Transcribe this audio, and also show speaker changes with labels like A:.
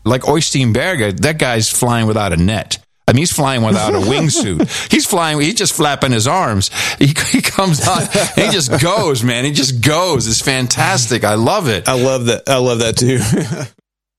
A: like Oystein Berger, that guy's flying without a net. I mean, he's flying without a wingsuit. He's flying. He's just flapping his arms. He comes on. And he just goes, man. He just goes. It's fantastic. I love it.
B: I love that. I love that too.